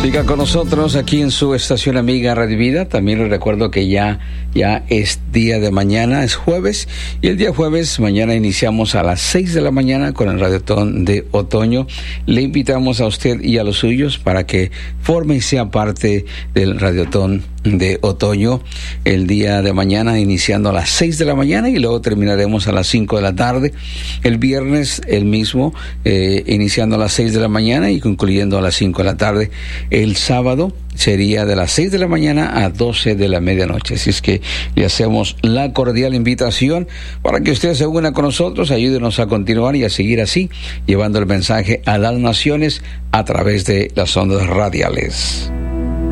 Siga con nosotros aquí en su estación amiga Radio Vida. También les recuerdo que ya es día de mañana, es jueves, y el día jueves mañana iniciamos a las 6 de la mañana con el Radiotón de Otoño. Le invitamos a usted y a los suyos para que forme y sea parte del Radiotón de Otoño el día de mañana, iniciando a las 6 de la mañana y luego terminaremos a las 5 de la tarde. El viernes el mismo, iniciando a las 6 de la mañana y concluyendo a las 5 de la tarde. El sábado sería de las 6 de la mañana a 12 de la medianoche. Así es que le hacemos la cordial invitación para que usted se una con nosotros, ayúdenos a continuar y a seguir así, llevando el mensaje a las naciones a través de las ondas radiales.